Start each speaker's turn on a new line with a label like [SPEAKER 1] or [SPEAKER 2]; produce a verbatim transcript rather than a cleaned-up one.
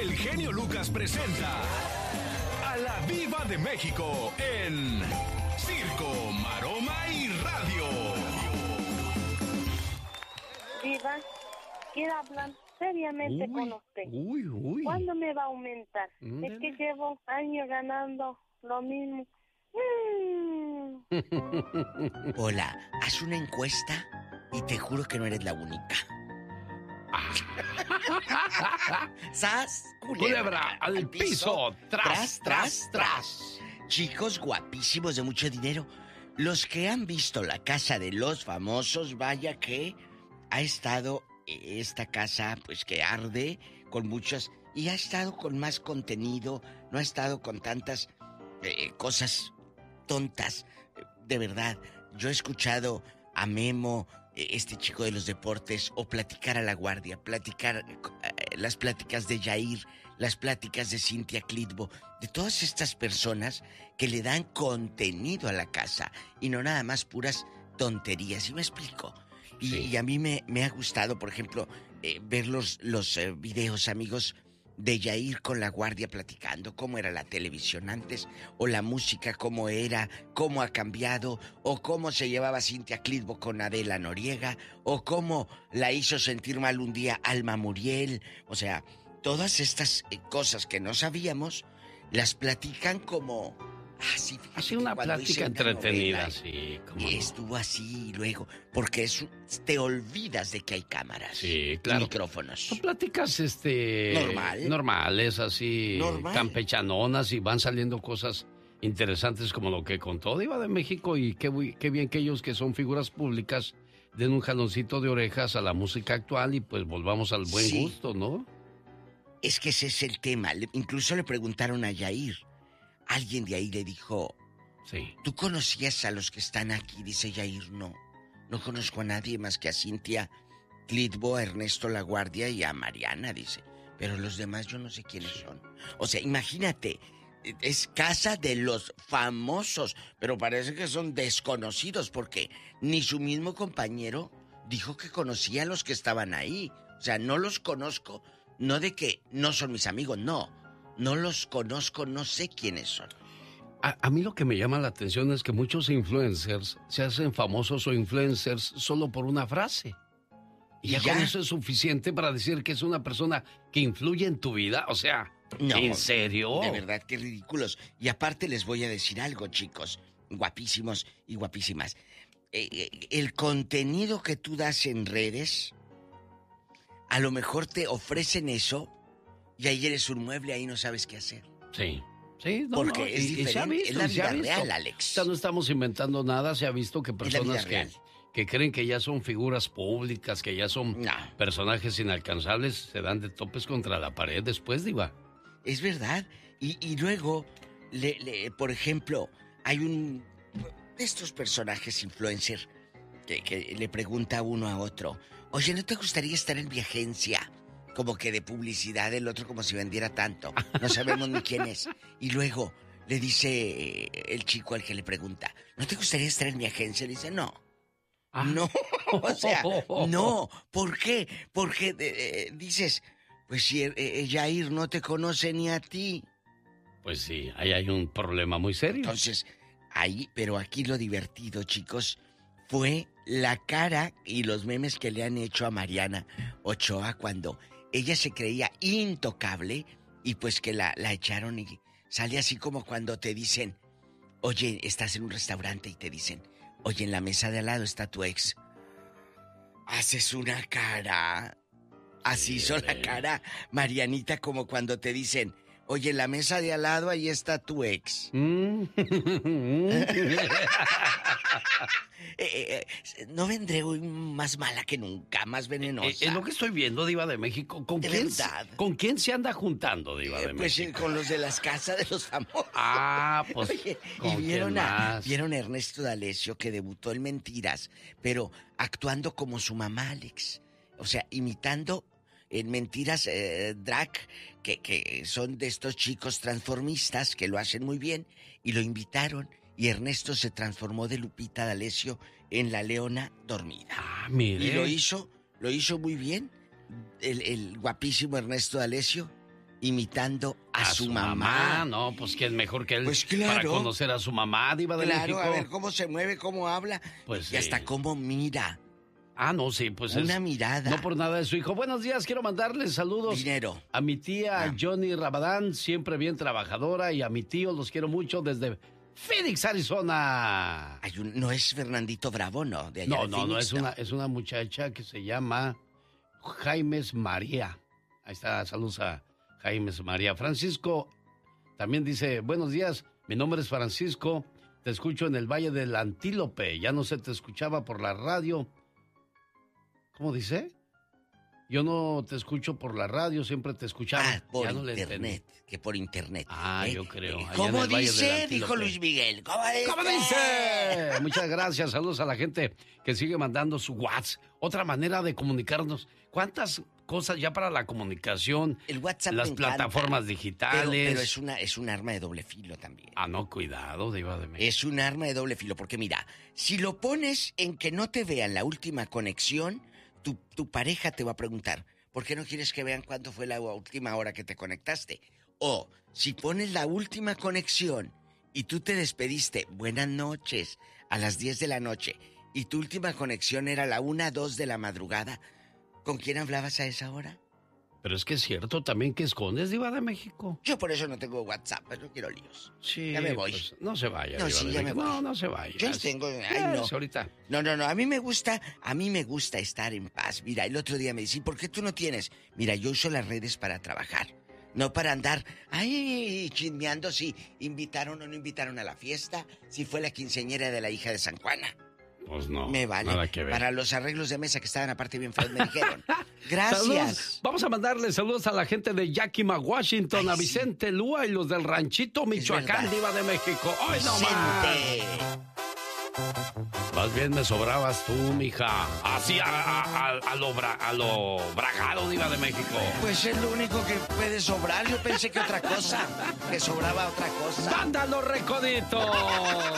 [SPEAKER 1] el genio Lucas presenta a la Diva de México en Circo, Maroma y Radio.
[SPEAKER 2] Diva, quiero hablar seriamente
[SPEAKER 3] uy,
[SPEAKER 2] con usted.
[SPEAKER 3] Uy, uy.
[SPEAKER 2] ¿Cuándo me va a aumentar?
[SPEAKER 3] Mm,
[SPEAKER 2] Es que llevo años ganando lo mismo. Mm.
[SPEAKER 4] Hola, haz una encuesta y te juro que no eres la única. ¡Sas!
[SPEAKER 3] Culebra al piso. Tras, tras, tras.
[SPEAKER 4] Chicos guapísimos de mucho dinero. Los que han visto La Casa de los Famosos, vaya que ha estado esta casa, pues que arde con muchas... Y ha estado con más contenido, no ha estado con tantas eh, cosas tontas. De verdad, yo he escuchado a Memo, este chico de los deportes, o platicar a La Guardia, platicar eh, las pláticas de Yair, las pláticas de Cintia Clitbo, de todas estas personas que le dan contenido a la casa y no nada más puras tonterías. ¿Sí me explico? Y,
[SPEAKER 3] Sí.
[SPEAKER 4] y a mí me, me ha gustado, por ejemplo, eh, ver los, los eh, videos, amigos, de Yair con La Guardia platicando cómo era la televisión antes, o la música cómo era, cómo ha cambiado, o cómo se llevaba Cintia Clitbo con Adela Noriega, o cómo la hizo sentir mal un día Alma Muriel. O sea, todas estas eh, cosas que no sabíamos, las platican como... Ah, sí, fíjate
[SPEAKER 3] Así
[SPEAKER 4] que
[SPEAKER 3] una
[SPEAKER 4] cuando
[SPEAKER 3] plática
[SPEAKER 4] hice una
[SPEAKER 3] entretenida,
[SPEAKER 4] novela,
[SPEAKER 3] sí, como
[SPEAKER 4] y
[SPEAKER 3] no.
[SPEAKER 4] estuvo así y luego, porque es, un- te olvidas de que hay cámaras,
[SPEAKER 3] Sí, claro.
[SPEAKER 4] y micrófonos.
[SPEAKER 3] Son pláticas, este...
[SPEAKER 4] Normal.
[SPEAKER 3] Normales, así...
[SPEAKER 4] Normal.
[SPEAKER 3] Campechanonas, y van saliendo cosas interesantes como lo que contó Diva de México, y qué, bu- qué bien que ellos, que son figuras públicas, den un jaloncito de orejas a la música actual y pues volvamos al buen
[SPEAKER 4] Sí.
[SPEAKER 3] gusto, ¿no?
[SPEAKER 4] Es que ese es el tema. Le- incluso le preguntaron a Yair. Alguien de ahí le dijo,
[SPEAKER 3] Sí.
[SPEAKER 4] ¿tú conocías a los que están aquí? Dice Yair, no. No conozco a nadie más que a Cintia Clitbo, a Ernesto La Guardia y a Mariana, dice. Pero los demás yo no sé quiénes son. O sea, imagínate, es casa de los famosos, pero parece que son desconocidos porque ni su mismo compañero dijo que conocía a los que estaban ahí. O sea, no los conozco, no de que no son mis amigos, no. No los conozco, no sé quiénes son.
[SPEAKER 3] A, a mí lo que me llama la atención es que muchos influencers se hacen famosos o influencers solo por una frase. Y ya,
[SPEAKER 4] ¿Y ya?
[SPEAKER 3] con eso es suficiente para decir que es una persona que influye en tu vida. O sea,
[SPEAKER 4] No,
[SPEAKER 3] ¿en serio?
[SPEAKER 4] De verdad, qué ridículos. Y aparte les voy a decir algo, chicos, guapísimos y guapísimas. Eh, eh, el contenido que tú das en redes, a lo mejor te ofrecen eso y ahí eres un mueble, ahí no sabes qué hacer.
[SPEAKER 3] Sí. Sí, no,
[SPEAKER 4] Porque
[SPEAKER 3] no,
[SPEAKER 4] es
[SPEAKER 3] y- y se ha
[SPEAKER 4] diferente,
[SPEAKER 3] visto,
[SPEAKER 4] es la
[SPEAKER 3] y se ha
[SPEAKER 4] vida
[SPEAKER 3] visto.
[SPEAKER 4] real, Alex.
[SPEAKER 3] O sea, no estamos inventando nada, se ha visto que
[SPEAKER 4] Es la
[SPEAKER 3] personas
[SPEAKER 4] vida
[SPEAKER 3] que,
[SPEAKER 4] real.
[SPEAKER 3] que creen que ya son figuras públicas, que ya son
[SPEAKER 4] No.
[SPEAKER 3] personajes inalcanzables, se dan de topes contra la pared después, Diva.
[SPEAKER 4] Es verdad. Y, y luego, le, le- por ejemplo, hay un de estos personajes influencer que, que le pregunta uno a otro, oye, ¿no te gustaría estar en mi agencia? Como que de publicidad, el otro como si vendiera tanto. No sabemos ni quién es. Y luego le dice eh, el chico al que le pregunta, ¿no te gustaría estar en mi agencia? Le dice, no.
[SPEAKER 3] Ah.
[SPEAKER 4] No, o sea, no. ¿Por qué? Porque eh, eh, dices, pues si eh, eh, Yair no te conoce ni a ti.
[SPEAKER 3] Pues sí, ahí hay un problema muy serio.
[SPEAKER 4] Entonces, ahí, pero aquí lo divertido, chicos, fue la cara y los memes que le han hecho a Mariana Ochoa cuando ella se creía intocable y pues que la, la echaron y sale así como cuando te dicen, oye, estás en un restaurante y te dicen, oye, en la mesa de al lado está tu ex. Haces una cara. Así hizo la cara Marianita como cuando te dicen, oye, en la mesa de al lado ahí está tu ex.
[SPEAKER 3] Mm.
[SPEAKER 4] Eh, eh, no vendré hoy más mala que nunca, más venenosa.
[SPEAKER 3] Eh, Es lo que estoy viendo, Diva de México. ¿Con,
[SPEAKER 4] De
[SPEAKER 3] quién,
[SPEAKER 4] verdad.
[SPEAKER 3] ¿Con quién se anda juntando, Diva
[SPEAKER 4] Eh,
[SPEAKER 3] de
[SPEAKER 4] pues eh,
[SPEAKER 3] México?
[SPEAKER 4] con los de las casas de los famosos.
[SPEAKER 3] Ah, pues,
[SPEAKER 4] Oye,
[SPEAKER 3] ¿con
[SPEAKER 4] y vieron
[SPEAKER 3] quién
[SPEAKER 4] a,
[SPEAKER 3] más?
[SPEAKER 4] vieron a Ernesto D'Alessio que debutó en Mentiras, pero actuando como su mamá, Alex. O sea, imitando en Mentiras eh, drag, que, que son de estos chicos transformistas que lo hacen muy bien, y lo invitaron, y Ernesto se transformó de Lupita D'Alessio en la leona dormida.
[SPEAKER 3] Ah, mire.
[SPEAKER 4] Y lo hizo, lo hizo muy bien, el, el guapísimo Ernesto D'Alessio, imitando a,
[SPEAKER 3] A
[SPEAKER 4] su,
[SPEAKER 3] su
[SPEAKER 4] mamá.
[SPEAKER 3] mamá. No, pues quién mejor que él
[SPEAKER 4] Pues claro.
[SPEAKER 3] para conocer a su mamá, Diva de
[SPEAKER 4] Claro,
[SPEAKER 3] México.
[SPEAKER 4] a ver cómo se mueve, cómo habla.
[SPEAKER 3] Pues
[SPEAKER 4] y
[SPEAKER 3] sí.
[SPEAKER 4] hasta cómo mira.
[SPEAKER 3] Ah, no, sí, pues
[SPEAKER 4] Una
[SPEAKER 3] es...
[SPEAKER 4] mirada.
[SPEAKER 3] No por nada de su hijo. Buenos días, quiero mandarles saludos.
[SPEAKER 4] Dinero.
[SPEAKER 3] A mi tía
[SPEAKER 4] Ah.
[SPEAKER 3] Johnny Rabadán, siempre bien trabajadora, y a mi tío, los quiero mucho desde Phoenix, Arizona.
[SPEAKER 4] Hay un- no es Fernandito Bravo, ¿no? De allá
[SPEAKER 3] No,
[SPEAKER 4] de
[SPEAKER 3] no, no,
[SPEAKER 4] Phoenix,
[SPEAKER 3] es una, es una muchacha que se llama Jaimes María. Ahí está, saludos a Jaimes María. Francisco también dice, buenos días, mi nombre es Francisco, te escucho en el Valle del Antílope, ya no se te escuchaba por la radio. ¿Cómo dice? Yo no te escucho por la radio, siempre te escuchaba.
[SPEAKER 4] Ah, por
[SPEAKER 3] Ya no le
[SPEAKER 4] internet.
[SPEAKER 3] entendí.
[SPEAKER 4] Que por internet.
[SPEAKER 3] Ah,
[SPEAKER 4] ¿eh?
[SPEAKER 3] yo creo.
[SPEAKER 4] Eh,
[SPEAKER 3] allá en
[SPEAKER 4] ¿Cómo
[SPEAKER 3] el Valle del
[SPEAKER 4] dice?
[SPEAKER 3] Antílope.
[SPEAKER 4] Dijo Luis Miguel. ¿Cómo dice?
[SPEAKER 3] ¿Cómo dice? Muchas gracias. Saludos a la gente que sigue mandando su WhatsApp. Otra manera de comunicarnos. ¿Cuántas cosas ya para la comunicación?
[SPEAKER 4] El WhatsApp
[SPEAKER 3] Las
[SPEAKER 4] me encanta,
[SPEAKER 3] plataformas
[SPEAKER 4] Pero,
[SPEAKER 3] digitales.
[SPEAKER 4] pero es, una, es un arma de doble filo también.
[SPEAKER 3] Ah, no, cuidado, Diva de México.
[SPEAKER 4] Es un arma de doble filo, porque mira, si lo pones en que no te vean la última conexión, tu, tu pareja te va a preguntar, ¿por qué no quieres que vean cuándo fue la última hora que te conectaste? O si pones la última conexión y tú te despediste, buenas noches, a las diez de la noche, y tu última conexión era la una, dos de la madrugada, ¿con quién hablabas a esa hora?
[SPEAKER 3] Pero es que es cierto también que escondes, Diva de México.
[SPEAKER 4] Yo por eso no tengo WhatsApp, pues no quiero líos.
[SPEAKER 3] Sí,
[SPEAKER 4] Ya me voy.
[SPEAKER 3] pues, no se vaya,
[SPEAKER 4] No,
[SPEAKER 3] Diva
[SPEAKER 4] sí,
[SPEAKER 3] de
[SPEAKER 4] ya me
[SPEAKER 3] México.
[SPEAKER 4] voy.
[SPEAKER 3] No, no se vaya.
[SPEAKER 4] Yo tengo... Ay,
[SPEAKER 3] Yes,
[SPEAKER 4] no.
[SPEAKER 3] ahorita.
[SPEAKER 4] No, no, no, a mí me gusta, a mí me gusta estar en paz. Mira, el otro día me dicen, ¿por qué tú no tienes? Mira, yo uso las redes para trabajar, no para andar, ay, chismeando si invitaron o no invitaron a la fiesta, si fue la quinceañera de la hija de San Juana.
[SPEAKER 3] Pues no,
[SPEAKER 4] Me vale.
[SPEAKER 3] nada que ver.
[SPEAKER 4] Para los arreglos de mesa que estaban aparte bien feos, me dijeron. Gracias.
[SPEAKER 3] Saludos. Vamos a mandarle saludos a la gente de Yakima, Washington,
[SPEAKER 4] Ay,
[SPEAKER 3] a
[SPEAKER 4] sí.
[SPEAKER 3] Vicente Lúa y los del Ranchito, Michoacán,
[SPEAKER 4] verdad.
[SPEAKER 3] Diva de México. ¡Ay, no más!
[SPEAKER 4] Vicente.
[SPEAKER 3] Más bien me sobrabas tú, mija. Así a, a, a, a lo, bra, a lo bragado, Diva de México.
[SPEAKER 4] Pues es lo único que puede sobrar. Yo pensé que otra cosa, que sobraba otra cosa.
[SPEAKER 3] ¡Vándalo, recodito!